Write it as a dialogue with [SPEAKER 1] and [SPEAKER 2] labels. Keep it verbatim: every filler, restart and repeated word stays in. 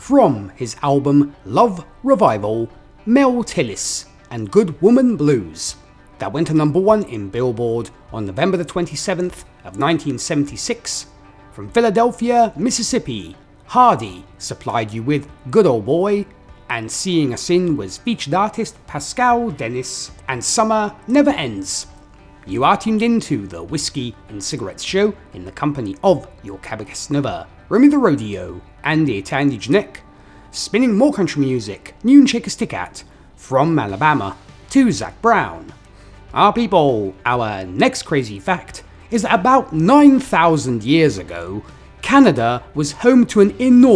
[SPEAKER 1] from his album Love Revival, Mel Tillis and Good Woman Blues, that went to number one in Billboard on November the twenty-seventh of nineteen seventy-six. From Philadelphia, Mississippi, Hardy supplied you with Good Ol' Boy, and Seeing Us In was featured artist Pascal Dennis, and Summer Never Ends. You are tuned into the Whiskey and Cigarettes Show in the company of your Cabocast Nova, Remy the Rodeo, and Italian Janek, spinning more country music, new and shake a stick at, from Alabama to Zac Brown. Our people, our next crazy fact is that about nine thousand years ago, Canada was home to an enormous